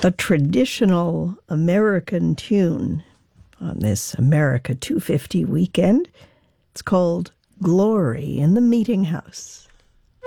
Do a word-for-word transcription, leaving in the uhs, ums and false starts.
a traditional American tune on this America two fifty weekend. It's called Glory in the Meeting House.